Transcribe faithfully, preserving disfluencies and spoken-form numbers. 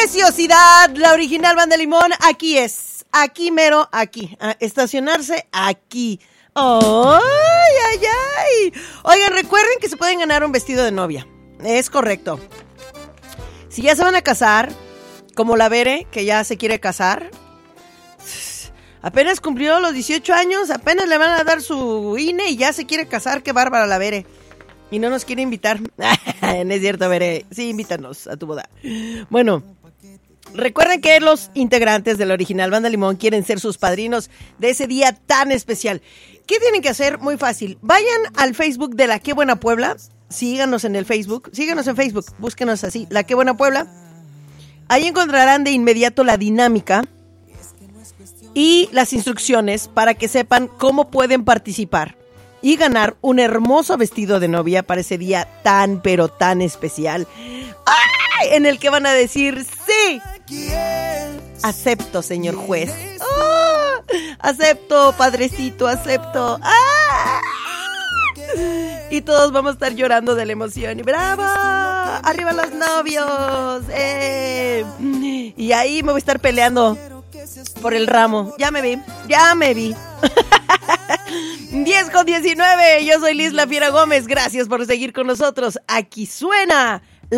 preciosidad! La original Banda Limón, aquí es. Aquí mero, aquí. A estacionarse aquí. ¡Ay, ay, ay! Oigan, recuerden que se pueden ganar un vestido de novia. Es correcto. Si ya se van a casar, como la Bere, que ya se quiere casar, apenas cumplió los dieciocho años, apenas le van a dar su I N E y ya se quiere casar. ¡Qué bárbara la Bere! Y no nos quiere invitar. No es cierto, Bere. Sí, invítanos a tu boda. Bueno, recuerden que los integrantes de la original Banda Limón quieren ser sus padrinos de ese día tan especial. ¿Qué tienen que hacer? Muy fácil. Vayan al Facebook de La Qué Buena Puebla. Síganos en el Facebook. Síganos en Facebook. Búsquenos así, La Qué Buena Puebla. Ahí encontrarán de inmediato la dinámica y las instrucciones para que sepan cómo pueden participar y ganar un hermoso vestido de novia para ese día tan, pero tan especial. ¡Ay! En el que van a decir, sí, acepto, señor juez. ¡Oh! Acepto, padrecito, acepto. ¡Ah! Y todos vamos a estar llorando de la emoción. Y ¡bravo! ¡Arriba los novios! ¡Eh! Y ahí me voy a estar peleando por el ramo. Ya me vi, ya me vi. diez con diecinueve. Yo soy Liz La Fiera Gómez. Gracias por seguir con nosotros. Aquí suena